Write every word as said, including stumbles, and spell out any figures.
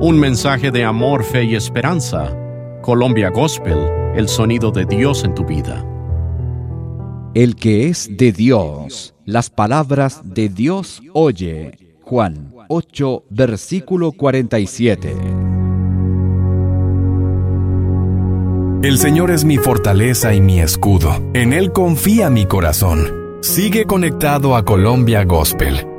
Un mensaje de amor, fe y esperanza. Colombia Gospel, el sonido de Dios en tu vida. El que es de Dios, las palabras de Dios oye. Juan ocho, versículo cuarenta y siete. El Señor es mi fortaleza y mi escudo. En Él confía mi corazón. Sigue conectado a Colombia Gospel.